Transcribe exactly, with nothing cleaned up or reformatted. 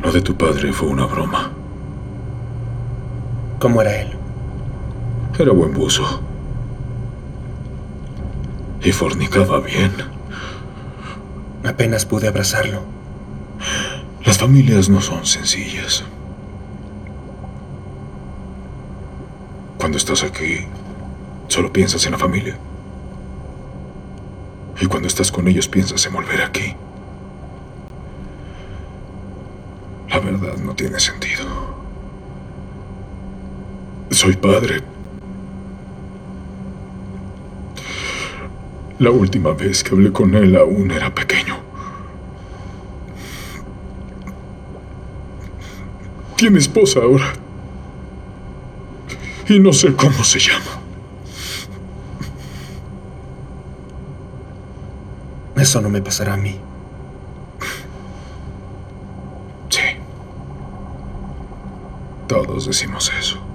Lo de tu padre fue una broma. ¿Cómo era él? Era buen buzo. Y fornicaba bien. Apenas pude abrazarlo. Las familias no son sencillas. Cuando estás aquí, solo piensas en la familia. Y cuando estás con ellos, piensas en volver aquí. La verdad no tiene sentido. Soy padre. La última vez que hablé con él aún era pequeño. Tiene esposa ahora. Y no sé cómo se llama. Eso no me pasará a mí. Sí. Todos decimos eso.